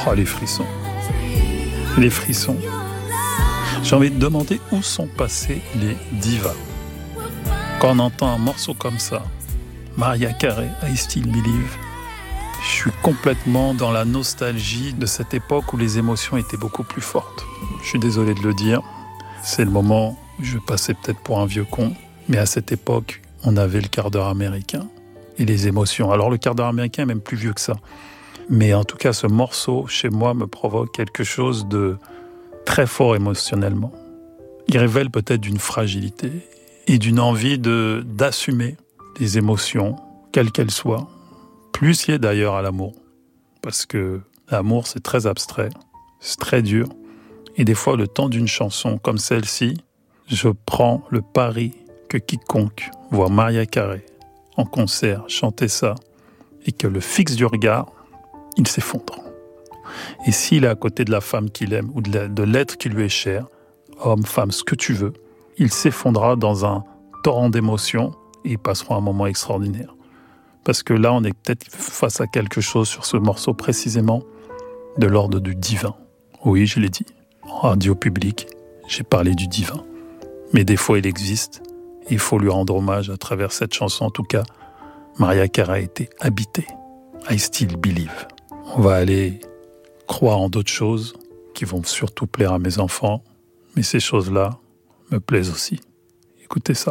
Oh, les frissons. Les frissons. J'ai envie de demander où sont passées les divas. Quand on entend un morceau comme ça, Mariah Carey, I Still Believe, je suis complètement dans la nostalgie de cette époque où les émotions étaient beaucoup plus fortes. Je suis désolé de le dire, c'est le moment où je passais peut-être pour un vieux con, mais à cette époque, on avait le quart d'heure américain et les émotions. Alors le quart d'heure américain est même plus vieux que ça. Mais en tout cas, ce morceau, chez moi, me provoque quelque chose de très fort émotionnellement. Il révèle peut-être d'une fragilité et d'une envie d'assumer les émotions, quelles qu'elles soient, plus liées d'ailleurs à l'amour. Parce que l'amour, c'est très abstrait, c'est très dur. Et des fois, le temps d'une chanson comme celle-ci, je prends le pari que quiconque voit Mariah Carey en concert chanter ça et que le fixe du regard, il s'effondre. Et s'il est à côté de la femme qu'il aime ou de l'être qui lui est cher, homme, femme, ce que tu veux, il s'effondrera dans un torrent d'émotions et ils passeront un moment extraordinaire. Parce que là, on est peut-être face à quelque chose sur ce morceau précisément de l'ordre du divin. Oui, je l'ai dit. En radio publique, j'ai parlé du divin. Mais des fois, il existe. Et il faut lui rendre hommage à travers cette chanson. En tout cas, Mariah Carey a été habitée. I Still Believe. On va aller croire en d'autres choses qui vont surtout plaire à mes enfants. Mais ces choses-là me plaisent aussi. Écoutez ça.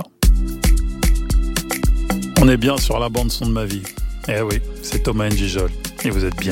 On est bien sur la bande-son de ma vie. Eh oui, c'est Thomas N'Gijol. Et vous êtes bien